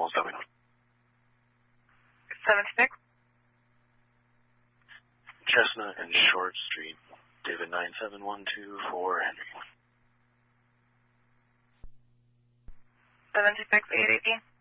Almost coming. 76. Chestnut and Short Street. David 97124 Henry. 76 818.